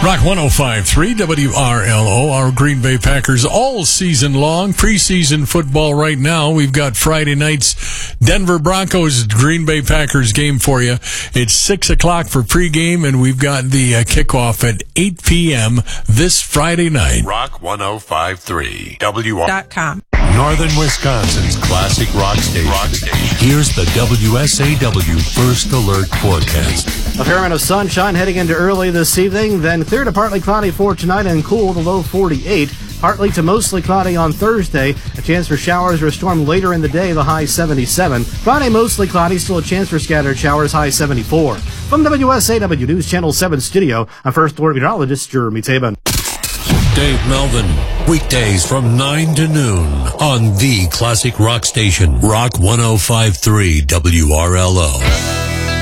Rock 105.3 WRLO, our Green Bay Packers all season long. Preseason football right now. We've got Friday night's Denver Broncos Green Bay Packers game for you. It's 6 o'clock for pregame, and we've got the kickoff at 8 p.m. this Friday night. Rock 105.3 WR.com. Northern Wisconsin's classic rock station. Here's the WSAW First Alert forecast. A fair amount of sunshine heading into early this evening, then clear to partly cloudy for tonight and cool to low 48. Partly to mostly cloudy on Thursday. A chance for showers or a storm later in the day, the high 77. Friday mostly cloudy, still a chance for scattered showers, high 74. From WSAW News Channel 7 studio, I'm First Alert meteorologist Jeremy Tabin. Dave Melvin, weekdays from 9 to noon on the classic rock station, Rock 105.3 WRLO.